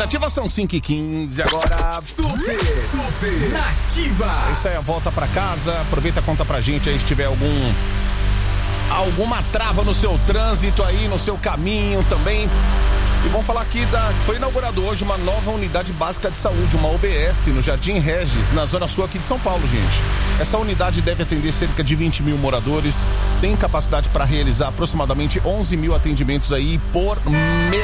Nativa, são 5h15 agora. Super Nativa. É isso aí, volta pra casa, aproveita e conta pra gente aí se tiver alguma trava no seu trânsito aí, no seu caminho também. E vamos falar aqui foi inaugurado hoje uma nova unidade básica de saúde, uma UBS, no Jardim Regis, na zona sul aqui de São Paulo, gente. Essa unidade deve atender cerca de 20 mil moradores, tem capacidade para realizar aproximadamente 11 mil atendimentos aí por mês.